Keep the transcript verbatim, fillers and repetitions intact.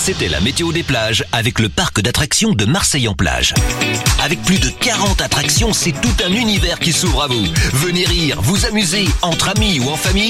C'était la météo des plages avec le parc d'attractions de Marseille en plage. Avec plus de quarante attractions, c'est tout un univers qui s'ouvre à vous. Venez rire, vous amuser, entre amis ou en famille.